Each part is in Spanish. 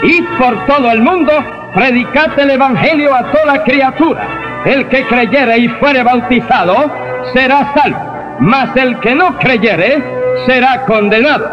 Id por todo el mundo, predicad el Evangelio a toda criatura. El que creyere y fuere bautizado será salvo, mas el que no creyere será condenado.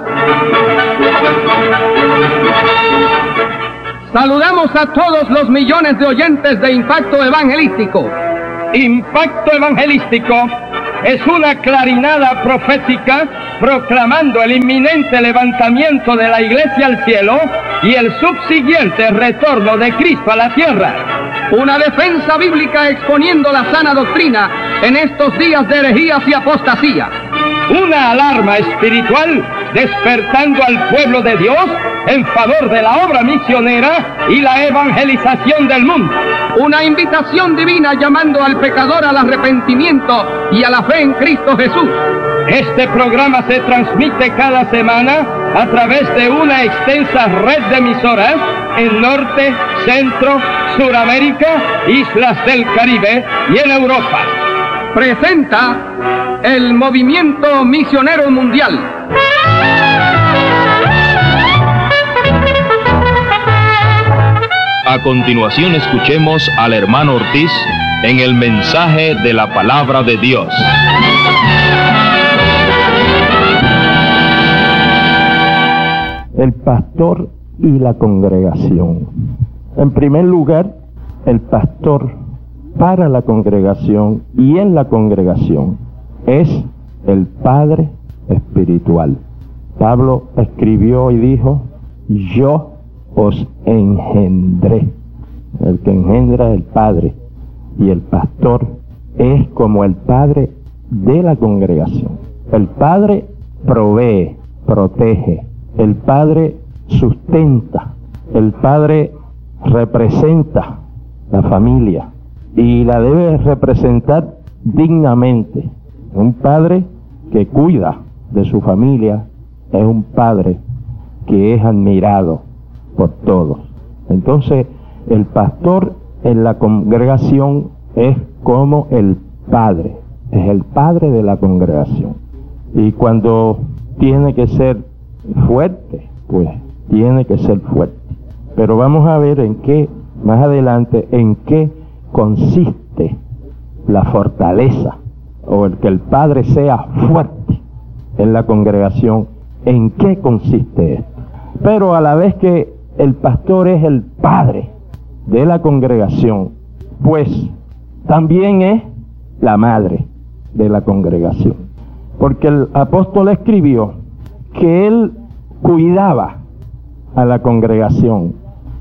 Saludamos a todos los millones de oyentes de Impacto Evangelístico. Impacto Evangelístico es una clarinada profética proclamando el inminente levantamiento de la Iglesia al cielo y el subsiguiente retorno de Cristo a la tierra. Una defensa bíblica exponiendo la sana doctrina en estos días de herejías y apostasía. Una alarma espiritual despertando al pueblo de Dios en favor de la obra misionera y la evangelización del mundo. Una invitación divina llamando al pecador al arrepentimiento y a la fe en Cristo Jesús. Este programa se transmite cada semana a través de una extensa red de emisoras en Norte, Centro, Suramérica, Islas del Caribe y en Europa. Presenta el Movimiento Misionero Mundial. A continuación escuchemos al hermano Ortiz en el mensaje de la palabra de Dios. El pastor y la congregación. En primer lugar, el pastor para la congregación y en la congregación es el Padre espiritual. Pablo escribió y dijo: yo os engendré. El que engendra es el Padre, y el pastor es como el Padre de la congregación. El Padre provee, protege, el Padre sustenta, el Padre representa la familia y la debe representar dignamente. Un padre que cuida de su familia es un padre que es admirado por todos. Entonces, el pastor en la congregación es como el padre, es el padre de la congregación. Y cuando tiene que ser fuerte, pues tiene que ser fuerte. Pero vamos a ver más adelante, en qué consiste la fortaleza, o el que el padre sea fuerte en la congregación, en qué consiste esto. Pero a la vez que el pastor es el padre de la congregación, pues también es la madre de la congregación. Porque el apóstol escribió que él cuidaba a la congregación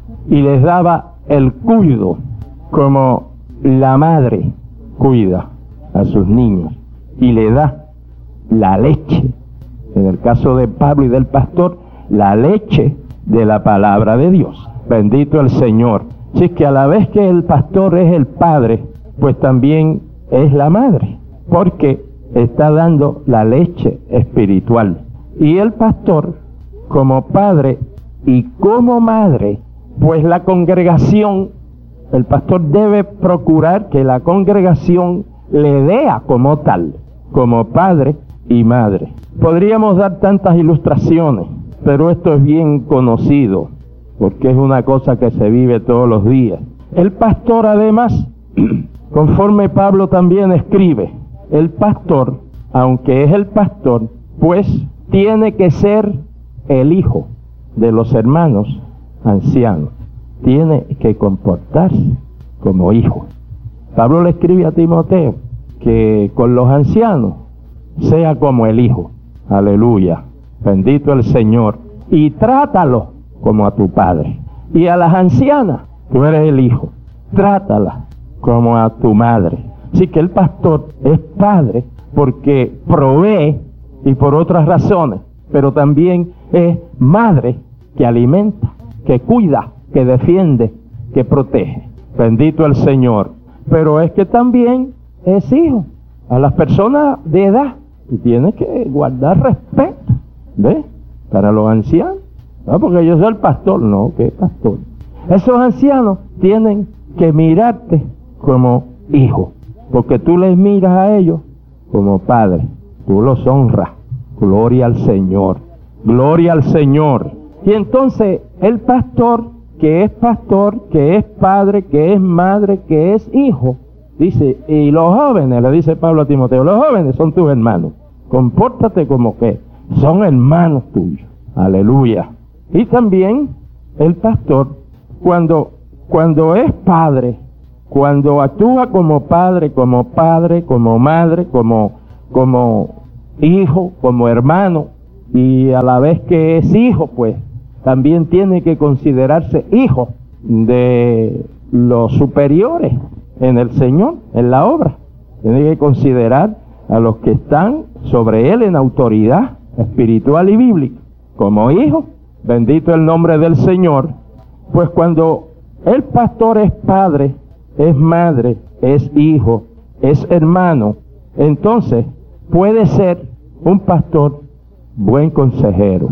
y les daba el cuidado como la madre cuida a sus niños y le da la leche. En el caso de Pablo y del pastor, la leche de la palabra de Dios. Bendito el Señor. Así que a la vez que el pastor es el padre, pues también es la madre, porque está dando la leche espiritual. Y el pastor, como padre y como madre, pues la congregación, el pastor debe procurar que la congregación le vea como tal, como padre y madre. Podríamos dar tantas ilustraciones, pero esto es bien conocido, porque es una cosa que se vive todos los días. El pastor, además, conforme Pablo también escribe, el pastor, aunque es el pastor, pues tiene que ser el hijo de los hermanos ancianos. Tiene que comportarse como hijo. Pablo le escribe a Timoteo que con los ancianos sea como el hijo. Aleluya. Bendito el Señor. Y trátalo como a tu padre. Y a las ancianas, tú eres el hijo, trátalas como a tu madre. Así que el pastor es padre porque provee y por otras razones, pero también es madre que alimenta, que cuida, que defiende, que protege. Bendito el Señor. Pero es que también es hijo a las personas de edad y tiene que guardar respeto, ¿ves? Para los ancianos. No, porque yo soy el pastor. No, ¿qué pastor? Esos ancianos tienen que mirarte como hijo, porque tú les miras a ellos como padre. Tú los honras. Gloria al Señor. Gloria al Señor. Y entonces el pastor que es pastor, que es padre, que es madre, que es hijo. Dice, y los jóvenes, le dice Pablo a Timoteo, los jóvenes son tus hermanos. Compórtate como que son hermanos tuyos. Aleluya. Y también el pastor, cuando es padre, cuando actúa como padre, como madre, como hijo, como hermano, y a la vez que es hijo, pues también tiene que considerarse hijo de los superiores en el Señor, en la obra. Tiene que considerar a los que están sobre él en autoridad espiritual y bíblica. Como hijo, bendito el nombre del Señor. Pues cuando el pastor es padre, es madre, es hijo, es hermano, entonces puede ser un pastor buen consejero,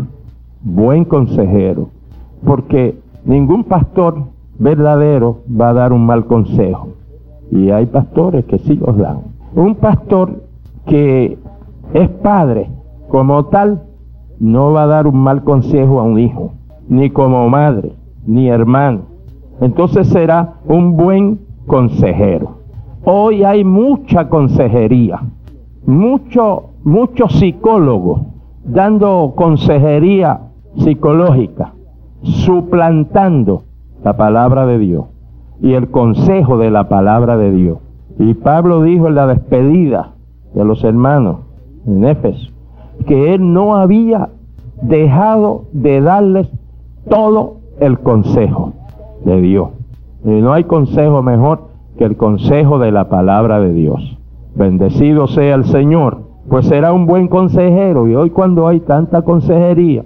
porque ningún pastor verdadero va a dar un mal consejo, y hay pastores que sí los dan. Un pastor que es padre como tal no va a dar un mal consejo a un hijo, ni como madre, ni hermano. Entonces será un buen consejero. Hoy hay mucha consejería, muchos psicólogos dando consejería psicológica, suplantando la palabra de Dios y el consejo de la palabra de Dios. Y Pablo dijo en la despedida de los hermanos en Éfeso que él no había dejado de darles todo el consejo de Dios. Y no hay consejo mejor que el consejo de la palabra de Dios. Bendecido sea el Señor, pues será un buen consejero. Y hoy, cuando hay tanta consejería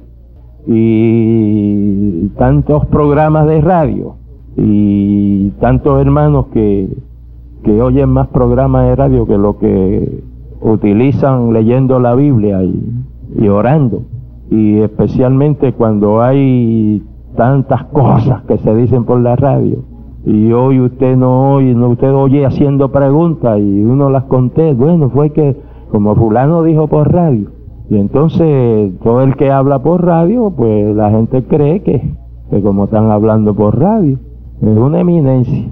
y tantos programas de radio y tantos hermanos que oyen más programas de radio que lo que utilizan leyendo la Biblia y orando, y especialmente cuando hay tantas cosas que se dicen por la radio, y hoy usted usted oye haciendo preguntas y uno las contesta. Bueno, fue que como fulano dijo por radio, y entonces todo el que habla por radio, pues la gente cree que como están hablando por radio, es una eminencia.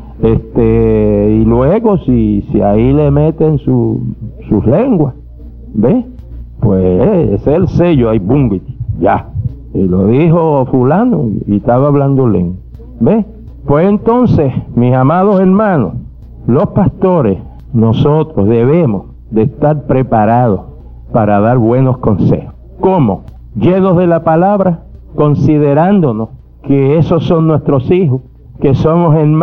Y luego si ahí le meten sus lenguas, ¿ves? Pues ese es el sello, ahí boom, ya. Y lo dijo fulano y estaba hablando lengua, ¿ves? Pues entonces, mis amados hermanos, los pastores, nosotros debemos de estar preparados para dar buenos consejos. ¿Cómo? Llenos de la palabra, considerándonos que esos son nuestros hijos, que somos hermanos.